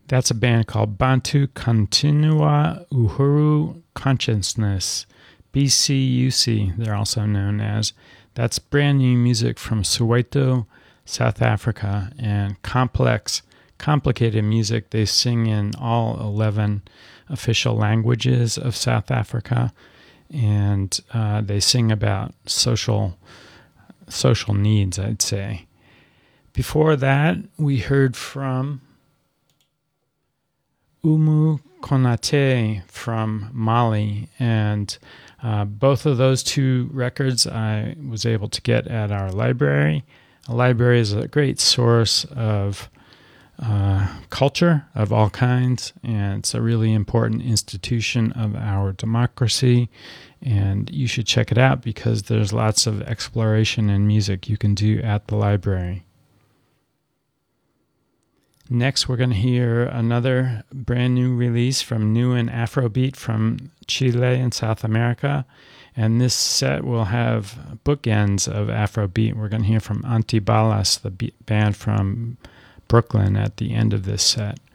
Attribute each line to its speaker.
Speaker 1: That's a band called Bantu Continua Uhuru Consciousness, BCUC, they're also known as. That's brand new music from Soweto, South Africa, and complicated music. They sing in all 11 official languages of South Africa, and they sing about social needs, I'd say. Before that, we heard from Umu Konate from Mali, and both of those two records I was able to get at our library. A library is a great source of culture of all kinds, and it's a really important institution of our democracy, and you should check it out because there's lots of exploration and music you can do at the library. Next, we're going to hear another brand new release from New and Afrobeat from Chile and South America. And this set will have bookends of Afrobeat. We're going to hear from Antibalas, the band from Brooklyn, at the end of this set.